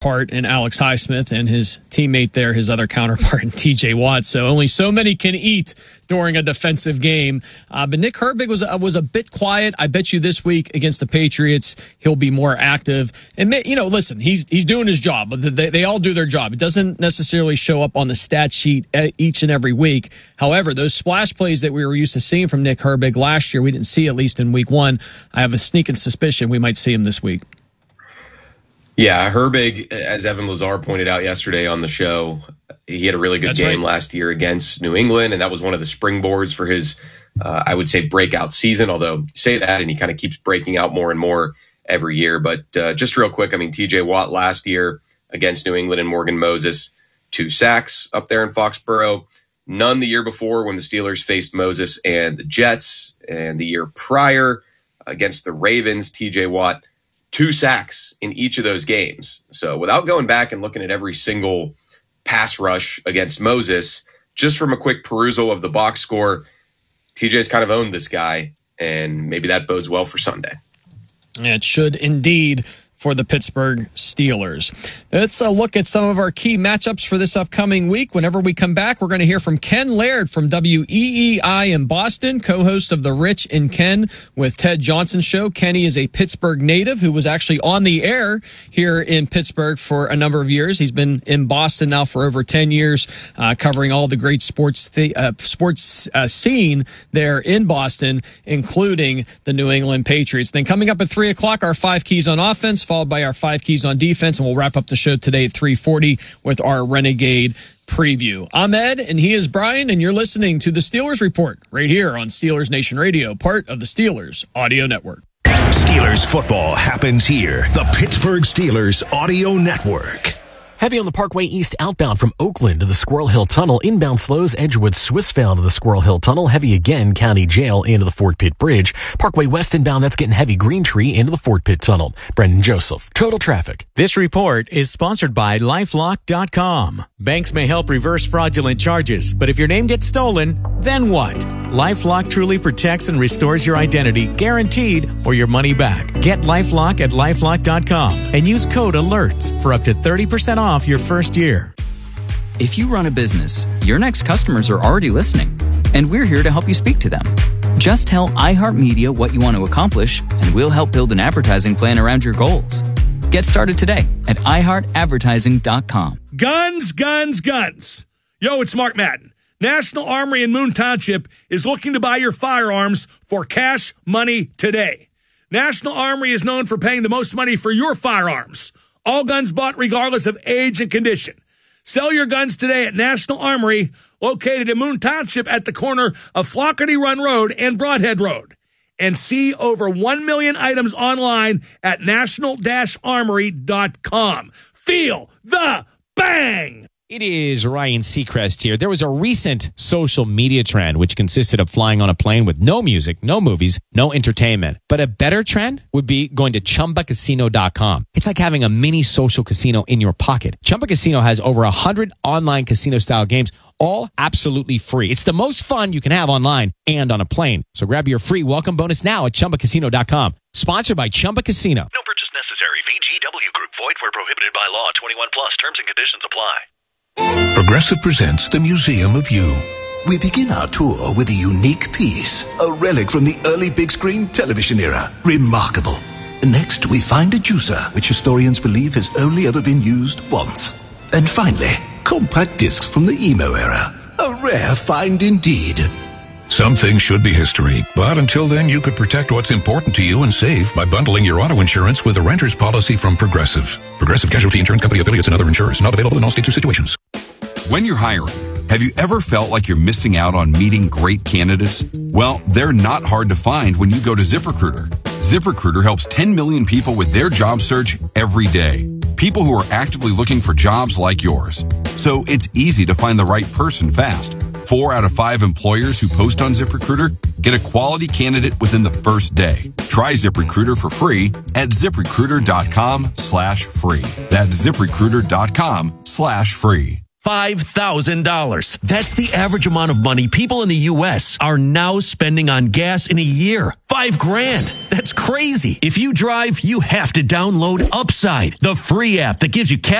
part in Alex Highsmith and his teammate there, his other counterpart in TJ Watt. So only so many can eat during a defensive game. But Nick Herbig was a bit quiet. I bet you this week against the Patriots, he'll be more active. And, listen, he's doing his job. They all do their job. It doesn't necessarily show up on the stat sheet each and every week. However, those splash plays that we were used to seeing from Nick Herbig last year, we didn't see at least in week one. I have a sneaking suspicion we might see him this week. Yeah, Herbig, as Evan Lazar pointed out yesterday on the show, he had a really good game last year against New England, and that was one of the springboards for his, I would say, breakout season, although you say that, and he kind of keeps breaking out more and more every year. But just real quick, TJ Watt last year against New England and Morgan Moses, 2 sacks up there in Foxborough. None the year before when the Steelers faced Moses and the Jets. And the year prior against the Ravens, TJ Watt, 2 sacks in each of those games. So without going back and looking at every single pass rush against Moses, just from a quick perusal of the box score, TJ's kind of owned this guy, and maybe that bodes well for Sunday. It should indeed for the Pittsburgh Steelers. Let's look at some of our key matchups for this upcoming week. Whenever we come back, we're going to hear from Ken Laird from WEEI in Boston, co-host of the Rich and Ken with Ted Johnson show. Kenny is a Pittsburgh native who was actually on the air here in Pittsburgh for a number of years. He's been in Boston now for over 10 years, covering all the great sports scene there in Boston, including the New England Patriots. Then coming up at 3 o'clock, our 5 keys on offense, followed by our 5 keys on defense, and we'll wrap up the show today at 3:40 with our Renegade preview. I'm Ed, and he is Brian, and you're listening to the Steelers Report right here on Steelers Nation Radio, part of the Steelers Audio Network. Steelers football happens here. The Pittsburgh Steelers Audio Network. Heavy on the Parkway East outbound from Oakland to the Squirrel Hill Tunnel. Inbound slows Edgewood Swissvale to the Squirrel Hill Tunnel. Heavy again County Jail into the Fort Pitt Bridge. Parkway West inbound, that's getting heavy Green Tree into the Fort Pitt Tunnel. Brendan Joseph, Total Traffic. This report is sponsored by LifeLock.com. Banks may help reverse fraudulent charges, but if your name gets stolen, then what? LifeLock truly protects and restores your identity, guaranteed, or your money back. Get LifeLock at LifeLock.com and use code ALERTS for up to 30% off your first year. If you run a business, your next customers are already listening, and we're here to help you speak to them. Just tell iHeartMedia what you want to accomplish, and we'll help build an advertising plan around your goals. Get started today at iHeartAdvertising.com. Guns, guns, guns. Yo, it's Mark Madden. National Armory in Moon Township is looking to buy your firearms for cash money today. National Armory is known for paying the most money for your firearms. All guns bought regardless of age and condition. Sell your guns today at National Armory, located in Moon Township at the corner of Flockerty Run Road and Broadhead Road. And see over 1 million items online at national-armory.com. Feel the bang! It is Ryan Seacrest here. There was a recent social media trend which consisted of flying on a plane with no music, no movies, no entertainment. But a better trend would be going to ChumbaCasino.com. It's like having a mini social casino in your pocket. Chumba Casino has over 100 online casino-style games, all absolutely free. It's the most fun you can have online and on a plane. So grab your free welcome bonus now at ChumbaCasino.com. Sponsored by Chumba Casino. No purchase necessary. VGW Group. Void where prohibited by law. 21 plus. Terms and conditions apply. Progressive presents the Museum of You. We begin our tour with a unique piece, a relic from the early big screen television era. Remarkable. Next, we find a juicer, which historians believe has only ever been used once. And finally, compact discs from the emo era. A rare find indeed. Some things should be history, but until then, you could protect what's important to you and save by bundling your auto insurance with a renter's policy from Progressive. Progressive Casualty Insurance Company affiliates and other insurers. Not available in all states or situations. When you're hiring, have you ever felt like you're missing out on meeting great candidates? Well, they're not hard to find when you go to ZipRecruiter. ZipRecruiter helps 10 million people with their job search every day. People who are actively looking for jobs like yours. So it's easy to find the right person fast. 4 out of 5 employers who post on ZipRecruiter get a quality candidate within the first day. Try ZipRecruiter for free at ZipRecruiter.com/free. That's ZipRecruiter.com/free. $5,000. That's the average amount of money people in the U.S. are now spending on gas in a year. $5,000. That's crazy. If you drive, you have to download Upside, the free app that gives you cash